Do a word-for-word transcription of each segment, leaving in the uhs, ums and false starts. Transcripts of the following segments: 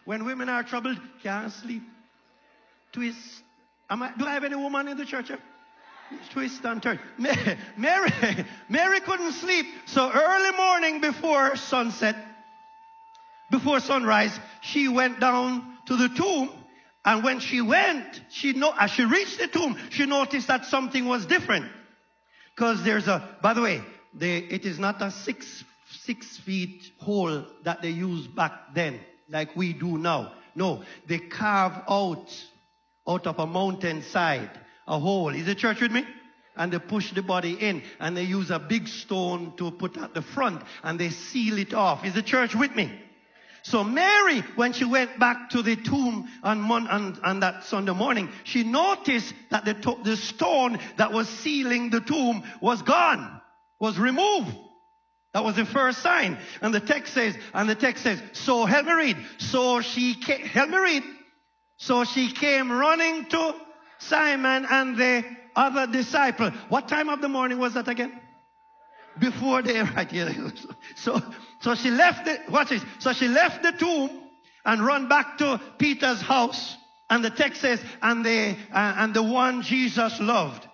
When women are troubled, can't sleep. Twist. Am I, do I have any woman in the church? Twist and turn. Mary, Mary couldn't sleep. So early morning before sunset, before sunrise, she went down to the tomb. And when she went, she know, as she reached the tomb, she noticed that something was different. Because there's a, by the way, they, it is not a six, six feet hole that they used back then, like we do now. No, they carve out, out of a mountain side, a hole. Is the church with me? And they push the body in, and they use a big stone to put at the front, and they seal it off. Is the church with me? So Mary, when she went back to the tomb on, mon on, on that Sunday morning, she noticed that the, the stone that was sealing the tomb was gone, was removed. That was the first sign. And the text says, and the text says, so help me read. So she came, help me read. So she came running to Simon and the other disciple. What time of the morning was that again? Before they, right here. So, so she left the, watch this. So she left the tomb and run back to Peter's house. And the text says, and the, uh, and the one Jesus loved.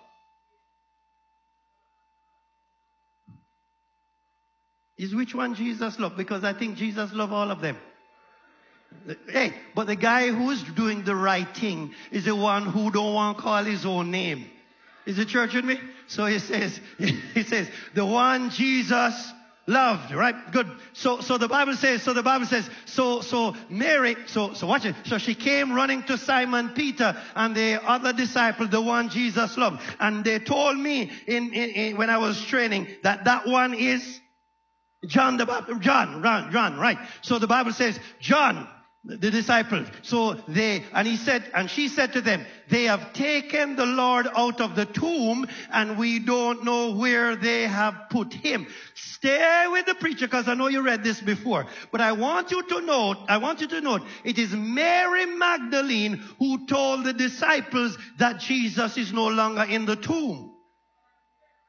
Is which one Jesus loved? Because I think Jesus loved all of them. Hey, but the guy who's doing the right thing is the one who don't want to call his own name. Is the church with me? So he says, he says, the one Jesus loved, right? Good. So, so the Bible says, so the Bible says, so, so Mary, so, so watch it. So she came running to Simon Peter and the other disciple, the one Jesus loved. And they told me in, in, in when I was training that that one is John the Baptist, John, John, John, right? So the Bible says, John, the disciples. So they, and he said, and she said to them, they have taken the Lord out of the tomb and we don't know where they have put him. Stay with the preacher because I know you read this before. But I want you to note, I want you to note, it is Mary Magdalene who told the disciples that Jesus is no longer in the tomb.